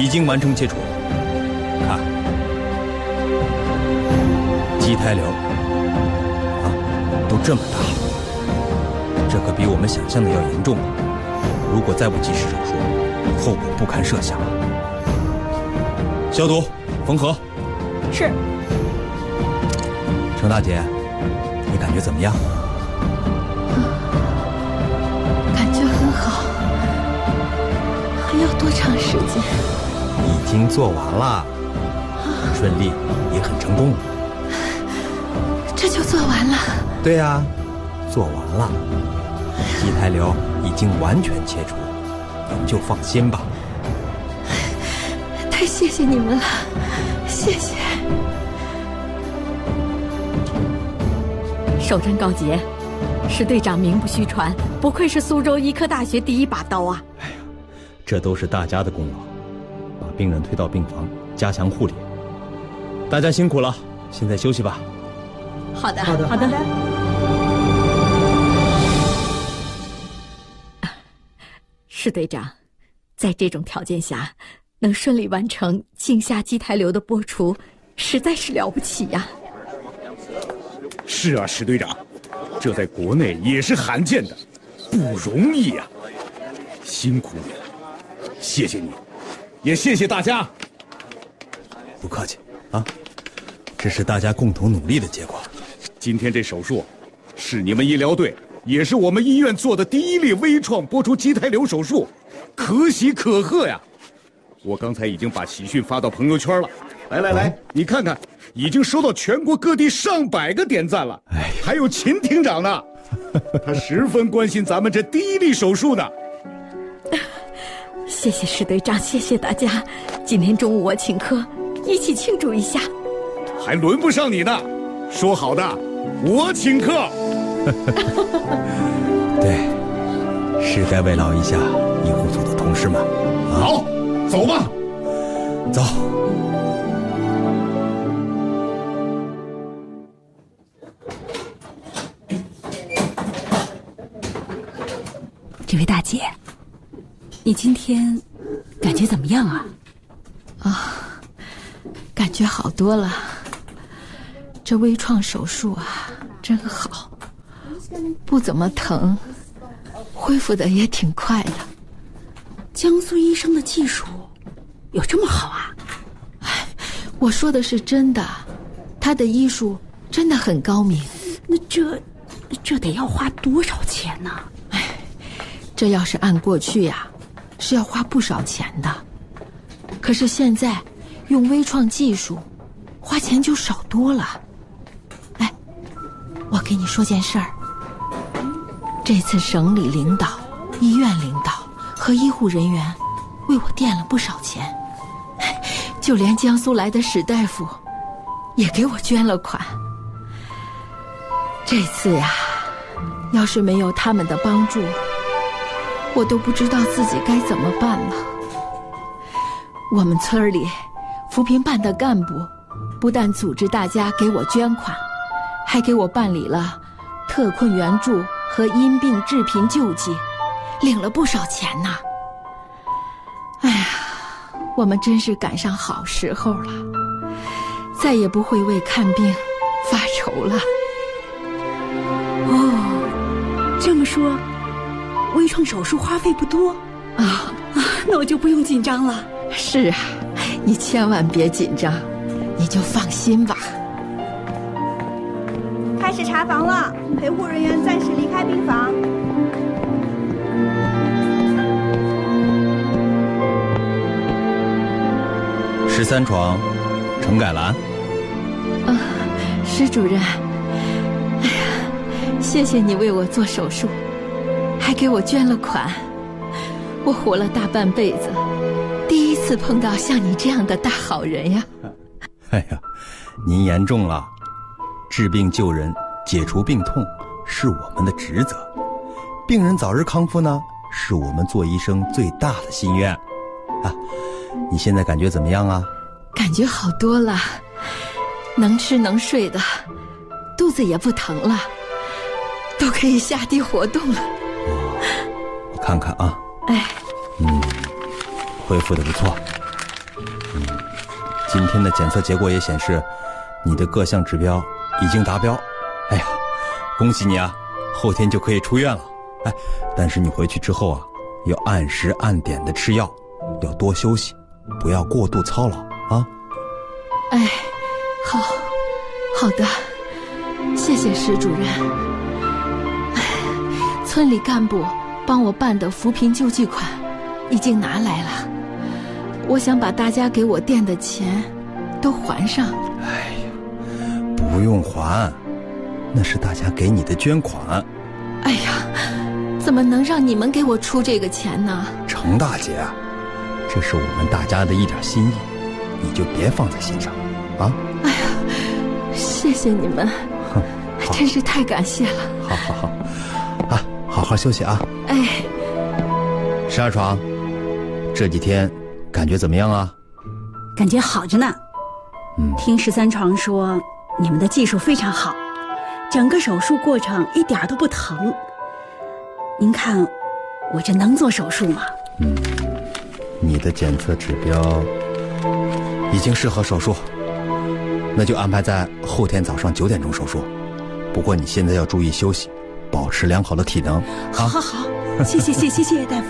已经完成切除。看，畸胎瘤啊，都这么大了，这可比我们想象的要严重啊！如果再不及时手术，后果不堪设想啊！消毒，缝合。 是。 程大姐，你感觉怎么样？ 感觉很好。还要多长时间？ 已经做完了，很顺利，也很成功。 这就做完了？ 对呀，做完了，畸胎瘤已经完全切除，你们就放心吧。 太谢谢你们了，谢谢。 首战告捷，石队长名不虚传，不愧是苏州医科大学第一把刀啊！ 哎呀，这都是大家的功劳，把病人推到病房，加强护理。大家辛苦了，现在休息吧。 好的， 好的，好的。 石队长，在这种条件下，能顺利完成颈下畸胎瘤的剥除，实在是了不起呀！ 是啊，石队长，这在国内也是罕见的，不容易呀！辛苦你了，谢谢你，也谢谢大家。 不客气啊，这是大家共同努力的结果。 今天这手术，是你们医疗队，也是我们医院做的第一例微创剥除畸胎瘤手术，可喜可贺呀！我刚才已经把喜讯发到朋友圈了，来，你看看，已经收到全国各地上百个点赞了。还有秦厅长呢，他十分关心咱们这第一例手术呢。 谢谢石队长，谢谢大家。今天中午我请客，一起庆祝一下。 还轮不上你呢，说好的，我请客。 对，是该慰劳一下医护组的同事们。 好，走吧， 走。 这位大姐，你今天感觉怎么样啊？ 感觉好多了。这微创手术啊，真好，不怎么疼，恢复的也挺快的。 江苏医生的技术有这么好啊？ 我说的是真的，他的医术真的很高明。 那这得要花多少钱呢？ 这要是按过去呀，是要花不少钱的。可是现在用微创技术，花钱就少多了。我给你说件事儿。这次省里领导、医院领导和医护人员为我垫了不少钱，就连江苏来的史大夫也给我捐了款。这次呀，要是没有他们的帮助，我都不知道自己该怎么办了。我们村里扶贫办的干部不但组织大家给我捐款，还给我办理了特困援助和因病致贫救济，领了不少钱呢。哎呀，我们真是赶上好时候了，再也不会为看病发愁了。 这么说，微创手术花费不多那我就不用紧张了。 是啊，你千万别紧张，你就放心吧。 开始查房了，陪护人员暂时离开病房。 13床，程改兰。 施主任，哎呀，谢谢你为我做手术，还给我捐了款。我活了大半辈子，第一次碰到像你这样的大好人呀。 哎呀，您言重了，治病救人，解除病痛是我们的职责，病人早日康复呢，是我们做医生最大的心愿啊。你现在感觉怎么样啊？ 感觉好多了，能吃能睡的，肚子也不疼了，都可以下地活动了。 我看看啊，恢复的不错， 今天的检测结果也显示，你的各项指标已经达标。哎呀，恭喜你啊，后天就可以出院了。哎，但是你回去之后啊，要按时按点的吃药，要多休息，不要过度操劳啊。 哎，好的，谢谢石主任。哎，村里干部帮我办的扶贫救济款已经拿来了，我想把大家给我垫的钱都还上。 哎呀，不用还，那是大家给你的捐款。 哎呀，怎么能让你们给我出这个钱呢？ 程大姐，这是我们大家的一点心意，你就别放在心上啊。 哎呀，谢谢你们，真是太感谢了。 好啊，好好休息啊。 哎 12床，这几天感觉怎么样啊？ 感觉好着呢。听13床说你们的技术非常好，整个手术过程一点都不疼。您看我这能做手术吗？ 你的检测指标已经适合手术，那就安排在后天早上9点钟手术。不过你现在要注意休息，保持良好的体能啊。 好，谢谢大夫。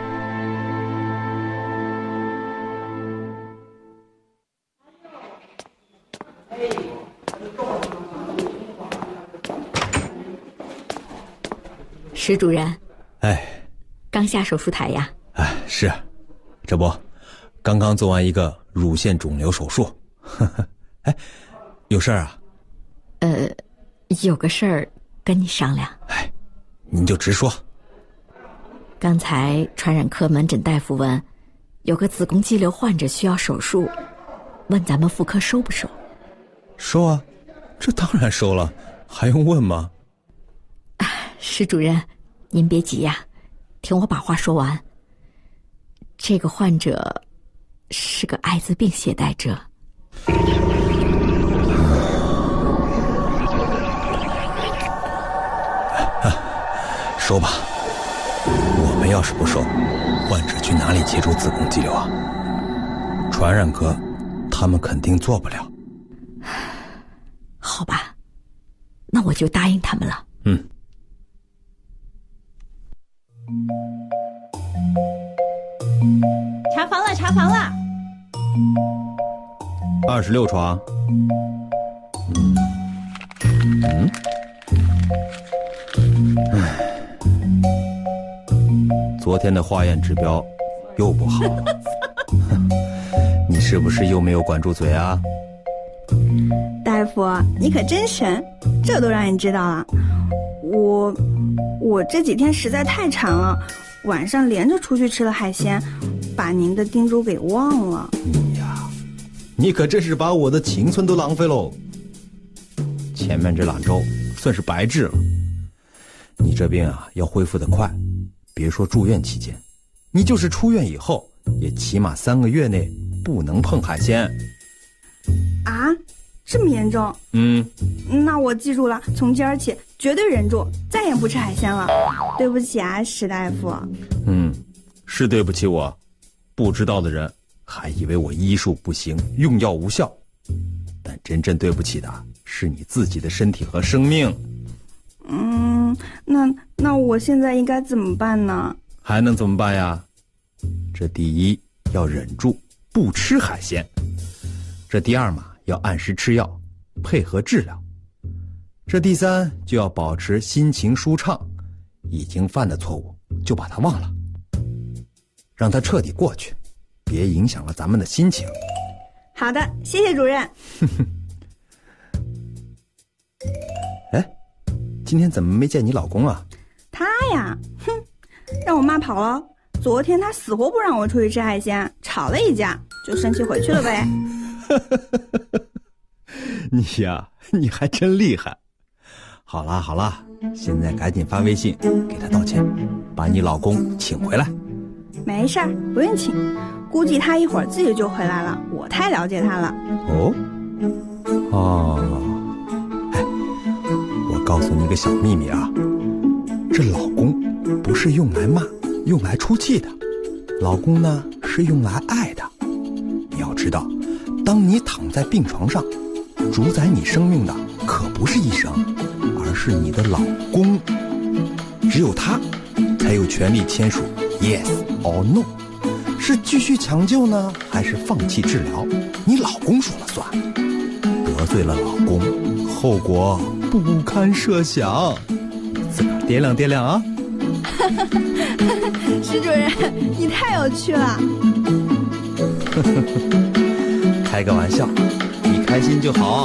石主任， 哎， 刚下手术台呀？ 哎，是，这不，刚刚做完一个乳腺肿瘤手术。哎，有事儿啊？ 有个事儿跟你商量。 哎，您就直说。 刚才传染科门诊大夫问，有个子宫肌瘤患者需要手术，问咱们妇科收不收？ 收啊，这当然收了，还用问吗？ 石主任，您别急呀，听我把话说完。这个患者是个艾滋病携带者。 收吧，我们要是不收，患者去哪里切除子宫肌瘤啊？传染科他们肯定做不了。 好吧，那我就答应他们了。 查房了 26床。昨天的化验指标又不好了。你是不是又没有管住嘴啊？ 大夫，你可真神，这都让你知道了。我这几天实在太馋了，晚上连着出去吃了海鲜，把您的叮嘱给忘了。 你可真是把我的青春都浪费喽。前面这2周算是白治了。你这病啊要恢复得快，别说住院期间，你就是出院以后也起码3个月内不能碰海鲜。 啊，这么严重？那我记住了，从今儿起绝对忍住，再也不吃海鲜了。对不起啊，石大夫。 是对不起我，不知道的人还以为我医术不行，用药无效，但真正对不起的是你自己的身体和生命。 那我现在应该怎么办呢？ 还能怎么办呀？这第一要忍住不吃海鲜，这第二嘛要按时吃药，配合治疗，这第三就要保持心情舒畅，已经犯的错误就把它忘了，让它彻底过去，别影响了咱们的心情。 好的，谢谢主任。 哎，今天怎么没见你老公啊？ 他呀，让我妈跑了。昨天他死活不让我出去吃海鲜，吵了一架，就生气回去了呗。 你呀，你还真厉害。好啦，现在赶紧发微信给他道歉，把你老公请回来。 没事儿，不用请，估计他一会儿自己就回来了，我太了解他了。 哎，我告诉你个小秘密啊，这老公不是用来骂，用来出气的，老公呢是用来爱的。你要知道，当当你躺在病床上，主宰你生命的可不是医生，而是你的老公。只有他才有权利签署 yes or no， 是继续抢救呢，还是放弃治疗？你老公说了算。得罪了老公，后果不堪设想。自个儿掂量掂量啊！ 石主任，你太有趣了。 开个玩笑，你开心就好。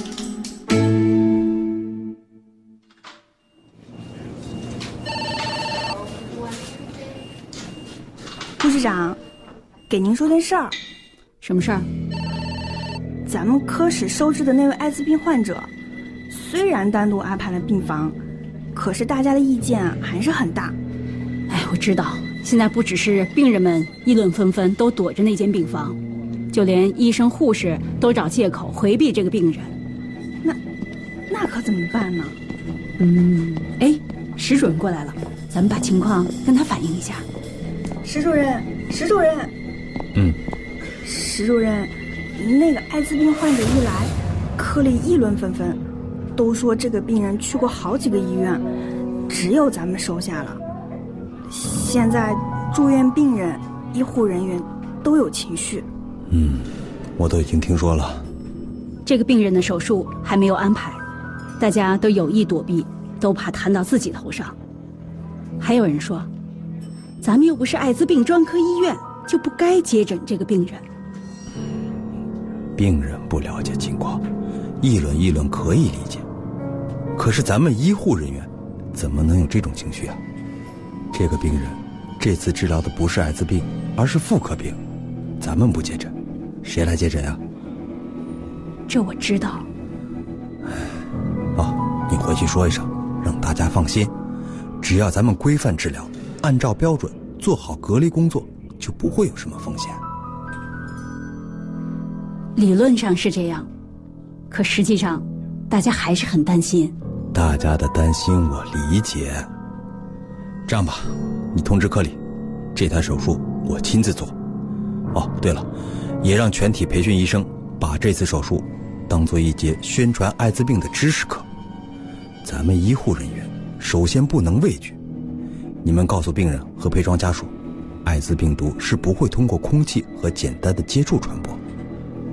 护士长，给您说件事儿。 什么事儿？ 咱们科室收治的那位艾滋病患者，虽然单独安排了病房，可是大家的意见还是很大。 哎，我知道，现在不只是病人们议论纷纷，都躲着那间病房，就连医生护士都找借口回避这个病人。 那可怎么办呢？ 哎，石主任过来了，咱们把情况跟他反映一下。 石主任，石主任，石主任，那个艾滋病患者一来，科里议论纷纷，都说这个病人去过好几个医院，只有咱们收下了。现在住院病人、医护人员都有情绪。 我都已经听说了。 这个病人的手术还没有安排，大家都有意躲避，都怕摊到自己头上。还有人说，咱们又不是艾滋病专科医院，就不该接诊这个病人。 病人不了解情况，议论议论可以理解，可是咱们医护人员怎么能有这种情绪啊？这个病人这次治疗的不是艾滋病，而是妇科病，咱们不接诊，谁来接诊啊？ 这我知道。 你回去说一声，让大家放心，只要咱们规范治疗，按照标准做好隔离工作，就不会有什么风险。 理论上是这样，可实际上大家还是很担心。 大家的担心我理解。这样吧，你通知科里，这台手术我亲自做。对了，也让全体培训医生把这次手术当做一节宣传艾滋病的知识课。咱们医护人员首先不能畏惧，你们告诉病人和陪床家属，艾滋病毒是不会通过空气和简单的接触传播，